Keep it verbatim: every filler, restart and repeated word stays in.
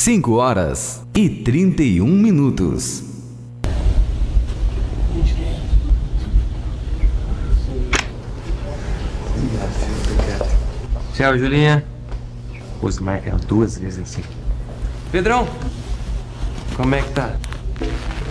cinco horas e trinta e um minutos. Tchau, Julinha. Pôs marca duas vezes assim. Pedrão, como é que tá?